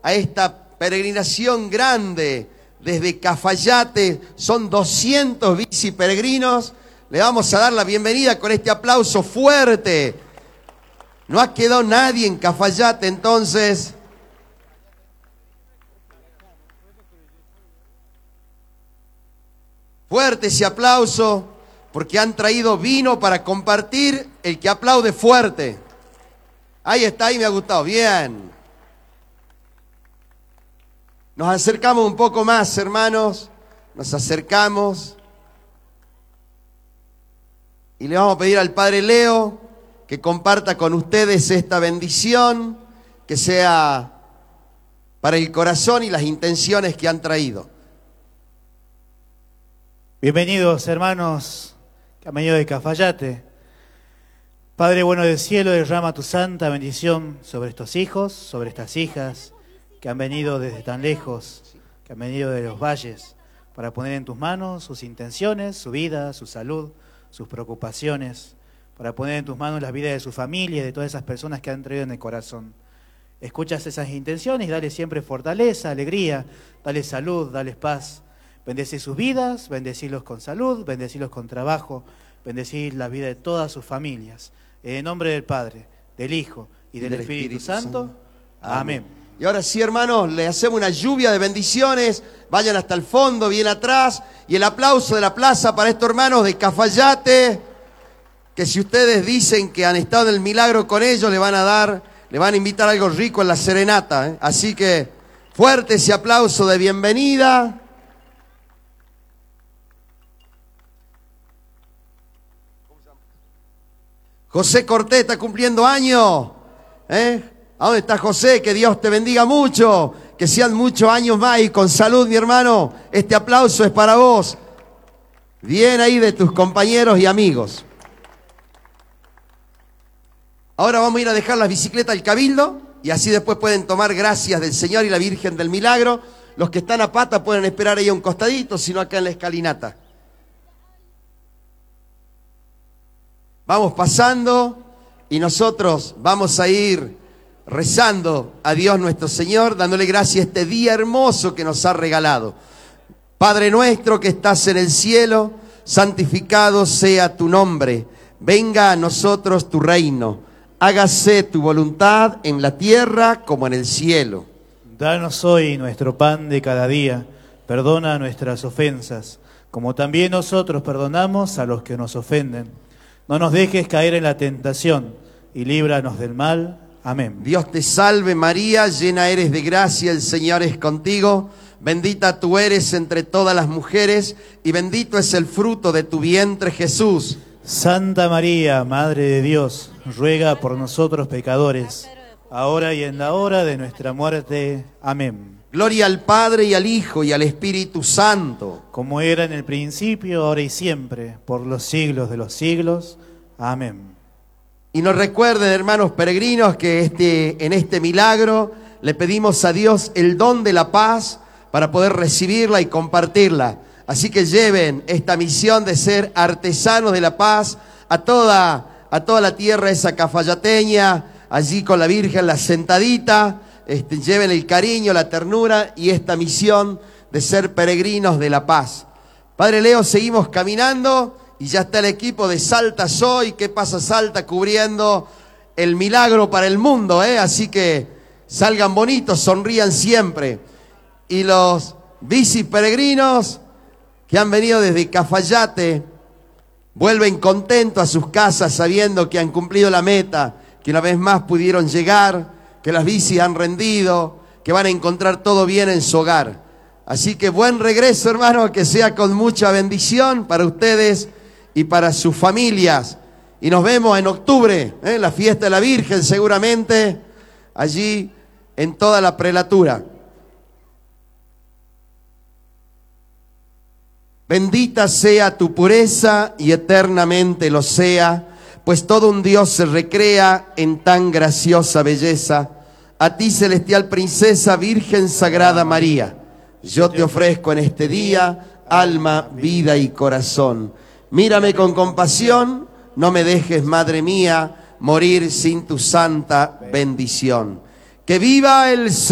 a esta peregrinación grande desde Cafayate. Son 200 bici peregrinos. Le vamos a dar la bienvenida con este aplauso fuerte. No ha quedado nadie en Cafayate, entonces. Fuerte ese aplauso, porque han traído vino para compartir. El que aplaude fuerte. Ahí está, ahí me ha gustado. Bien. Nos acercamos un poco más, hermanos. Nos acercamos. Y le vamos a pedir al Padre Leo que comparta con ustedes esta bendición, que sea para el corazón y las intenciones que han traído. Bienvenidos, hermanos que han venido de Cafayate. Padre bueno del cielo, derrama tu santa bendición sobre estos hijos, sobre estas hijas que han venido desde tan lejos, que han venido de los valles, para poner en tus manos sus intenciones, su vida, su salud, sus preocupaciones, para poner en tus manos la vida de su familia y de todas esas personas que han traído en el corazón. Escuchas esas intenciones y dale siempre fortaleza, alegría, dale salud, dale paz. Bendecir sus vidas, bendecirlos con salud, bendecirlos con trabajo, bendecir la vida de todas sus familias. En el nombre del Padre, del Hijo y del Espíritu Santo. Amén. Y ahora sí, hermanos, le hacemos una lluvia de bendiciones. Vayan hasta el fondo, bien atrás. Y el aplauso de la plaza para estos hermanos de Cafayate, que si ustedes dicen que han estado en el milagro con ellos, le van a invitar algo rico en la serenata, ¿eh? Así que fuerte ese aplauso de bienvenida. José Cortés está cumpliendo años, ¿eh? ¿A dónde está José? Que Dios te bendiga mucho, que sean muchos años más y con salud, mi hermano. Este aplauso es para vos. Bien ahí de tus compañeros y amigos. Ahora vamos a ir a dejar las bicicletas al Cabildo y así después pueden tomar gracias del Señor y la Virgen del Milagro. Los que están a pata pueden esperar ahí a un costadito, sino acá en la escalinata. Vamos pasando y nosotros vamos a ir rezando a Dios nuestro Señor, dándole gracias a este día hermoso que nos ha regalado. Padre nuestro que estás en el cielo, santificado sea tu nombre. Venga a nosotros tu reino. Hágase tu voluntad en la tierra como en el cielo. Danos hoy nuestro pan de cada día. Perdona nuestras ofensas, como también nosotros perdonamos a los que nos ofenden. No nos dejes caer en la tentación y líbranos del mal. Amén. Dios te salve María, llena eres de gracia, el Señor es contigo. Bendita tú eres entre todas las mujeres y bendito es el fruto de tu vientre, Jesús. Santa María, Madre de Dios, ruega por nosotros pecadores, ahora y en la hora de nuestra muerte. Amén. Gloria al Padre y al Hijo y al Espíritu Santo. Como era en el principio, ahora y siempre, por los siglos de los siglos. Amén. Y nos recuerden, hermanos peregrinos, que en este milagro le pedimos a Dios el don de la paz para poder recibirla y compartirla. Así que lleven esta misión de ser artesanos de la paz a toda la tierra esa cafayateña, allí con la Virgen, la sentadita. Lleven el cariño, la ternura y esta misión de ser peregrinos de la paz. Padre Leo, seguimos caminando y ya está el equipo de Salta Soy. ¿Qué pasa Salta? Cubriendo el milagro para el mundo, ¿eh? Así que salgan bonitos, sonrían siempre. Y los bici peregrinos que han venido desde Cafayate vuelven contentos a sus casas sabiendo que han cumplido la meta, que una vez más pudieron llegar, que las bicis han rendido, que van a encontrar todo bien en su hogar. Así que buen regreso, hermanos, que sea con mucha bendición para ustedes y para sus familias. Y nos vemos en octubre, en la fiesta de la Virgen, seguramente, allí en toda la prelatura. Bendita sea tu pureza y eternamente lo sea, pues todo un Dios se recrea en tan graciosa belleza. A ti, celestial princesa, Virgen Sagrada María, yo te ofrezco en este día alma, vida y corazón. Mírame con compasión, no me dejes, Madre mía, morir sin tu santa bendición. Que viva el Señor.